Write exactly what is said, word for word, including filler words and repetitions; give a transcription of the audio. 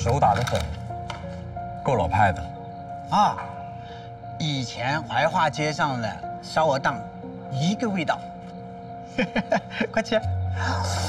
手打得很，够老派的。 啊，以前怀化街上的烧鹅档，一个味道。快吃。